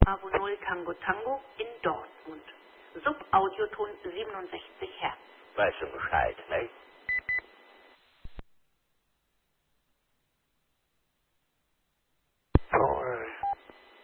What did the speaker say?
Bravo 0 Tango Tango in Dortmund. Subaudioton 67 Hertz. Weißt du Bescheid, nicht?